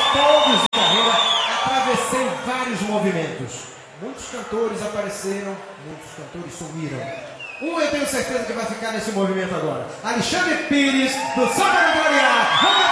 todos de carreira, atravessei vários movimentos. Muitos cantores apareceram, muitos cantores sumiram. Um eu tenho certeza que vai ficar nesse movimento agora. Alexandre Pires, do Samba da Glória.